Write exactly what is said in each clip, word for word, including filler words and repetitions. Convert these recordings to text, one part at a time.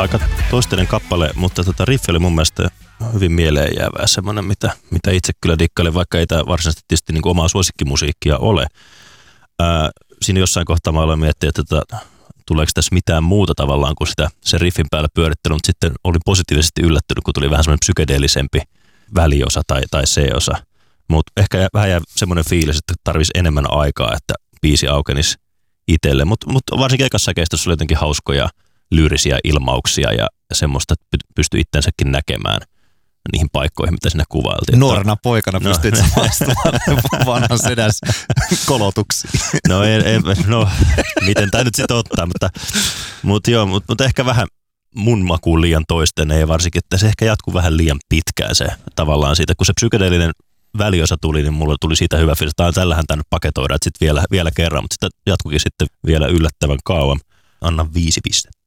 aika toisteinen kappale, mutta tota riffi oli mun mielestä hyvin mieleen jäävää semmoinen, mitä, mitä itse kyllä dikkailin, vaikka ei tämä varsinaisesti tietysti niin kuin omaa suosikkimusiikkia ole. Ää, siinä jossain kohtaa mä aloin miettiä, että tota, tuleeko tässä mitään muuta tavallaan kuin sitä se riffin päällä pyörittely, mutta sitten olin positiivisesti yllättynyt, kun tuli vähän semmoinen psykedeellisempi väliosa tai, tai C-osa. Mutta ehkä vähän jää semmoinen fiilis, että tarvisi enemmän aikaa, että biisi aukenisi itselle. Mutta mut varsinkin ekassa keistossa oli jotenkin hauskoja lyyrisiä ilmauksia ja semmoista, että pystyi itsensäkin näkemään niihin paikkoihin, mitä sinne kuvailtiin. Nuorena poikana no, pystyit samastumaan vanhan sedäs kolotuksiin. No, ei, ei, no miten tämä nyt sitten ottaa, mutta, mutta joo, mutta, mutta ehkä vähän mun makuun liian toisten, ja varsinkin, että se ehkä jatkuu vähän liian pitkään se tavallaan siitä, kun se psykedeellinen väliosa tuli, niin mulle tuli siitä hyvä fiilis, että tällähän tämä nyt paketoidaan, että sitten vielä, vielä kerran, mutta sitä jatkuikin sitten vielä yllättävän kauan. Annan viisi pistettä.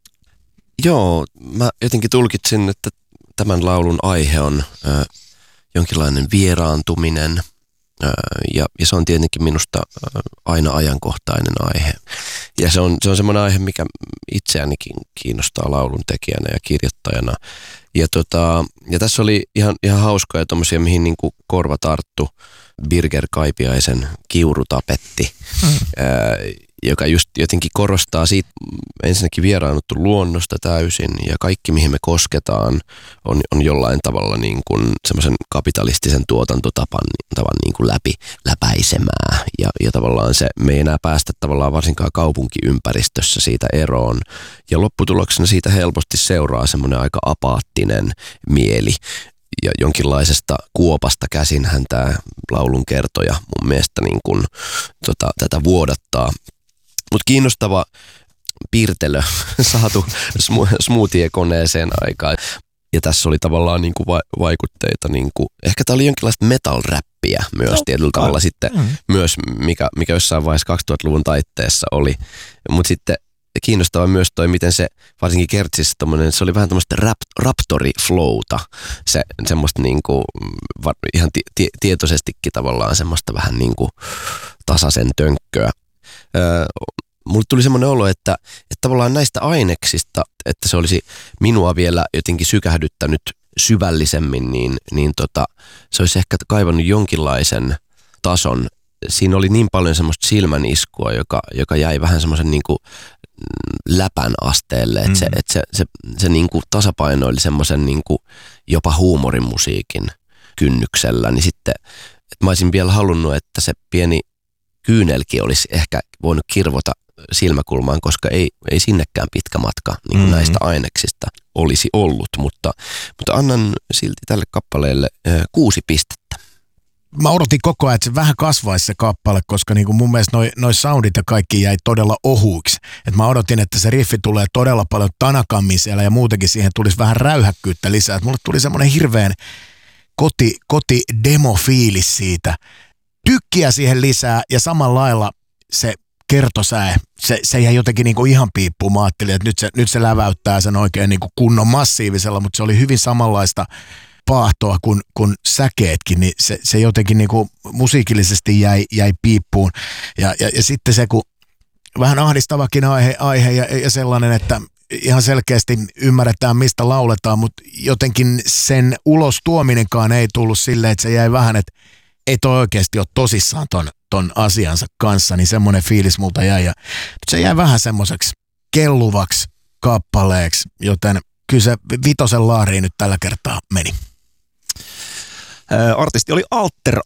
Joo, mä jotenkin tulkitsin, että tämän laulun aihe on ö, jonkinlainen vieraantuminen ö, ja, ja se on tietenkin minusta ö, aina ajankohtainen aihe. Ja se on, se on semmoinen aihe, mikä itseänikin kiinnostaa laulun tekijänä ja kirjoittajana. Ja, tota, ja tässä oli ihan, ihan hauskoja tommosia, mihin niin kuin korva tarttu Birger Kaipiaisen Kiurutapetti, mm. ää, joka just jotenkin korostaa siitä ensinnäkin vieraannuttu luonnosta täysin ja kaikki mihin me kosketaan on, on jollain tavalla niin kuin semmoisen kapitalistisen tuotantotapan tavan niin kuin läpi, läpäisemää ja, ja tavallaan se me ei enää päästä tavallaan varsinkaan kaupunkiympäristössä siitä eroon ja lopputuloksena siitä helposti seuraa semmoinen aika apaattinen mieli. Ja jonkinlaisesta kuopasta käsinhän tämä laulun kertoja mun mielestä niin kuin, tota, tätä vuodattaa. Mutta kiinnostava piirtelö saatu smoothie-koneeseen aikaan. Ja tässä oli tavallaan niin kuin va- vaikutteita, niin kuin, ehkä tämä oli jonkinlaista metal-räppiä myös no, tietyllä tavalla sitten, mm. myös, mikä, mikä jossain vaiheessa kaksituhattaluvun taitteessa oli. Mutta sitten kiinnostavaa myös toi, miten se, varsinkin Kertsissä tommonen, se oli vähän tämmöistä rap, raptori-flowta, se, semmoista niinku, var, ihan ti, ti, tietoisestikin tavallaan semmoista vähän niinku tasaisen tönkköä. Öö, mulle tuli semmoinen olo, että, että tavallaan näistä aineksista, että se olisi minua vielä jotenkin sykähdyttänyt syvällisemmin, niin, niin tota, se olisi ehkä kaivannut jonkinlaisen tason. Siinä oli niin paljon semmoista silmäniskua, joka, joka jäi vähän semmoisen niinku läpän asteelle, että mm. se, et se, se, se niinku tasapainoili semmoisen niinku jopa huumorimusiikin kynnyksellä, niin sitten että mä olisin vielä halunnut, että se pieni kyynelki olisi ehkä voinut kirvota silmäkulmaan, koska ei, ei sinnekään pitkä matka niin kuin mm. näistä aineksista olisi ollut, mutta, mutta annan silti tälle kappaleelle äh, kuusi pistettä. Mä odotin koko ajan, että se vähän kasvaisi se kappale, koska niinku mun mielestä noi, noi soundit ja kaikki jäi todella ohuiksi. Et mä odotin, että se riffi tulee todella paljon tanakammin siellä ja muutenkin siihen tulisi vähän räyhäkkyyttä lisää. Et mulle tuli semmoinen hirveän koti, koti-demo-fiilis siitä. Tykkiä siihen lisää ja samalla lailla se kertosää, se, se jäi jotenkin niinku ihan piippuun. Mä ajattelin, että nyt se, nyt se läväyttää sen oikein niinku kunnon massiivisella, mutta se oli hyvin samanlaista paahtoa kuin, kuin säkeetkin, niin se, se jotenkin niinku musiikillisesti jäi, jäi piippuun. Ja, ja, ja sitten se, kun vähän ahdistavakin aihe, aihe ja, ja sellainen, että ihan selkeästi ymmärretään, mistä lauletaan, mutta jotenkin sen ulos tuominenkaan ei tullut silleen, että se jäi vähän, että ei toi oikeasti ole tosissaan ton, ton asiansa kanssa, niin semmoinen fiilis multa jäi. Ja se jäi vähän semmoiseksi kelluvaksi kappaleeksi, joten kyllä se vitosen laariin nyt tällä kertaa meni. Artisti oli Alter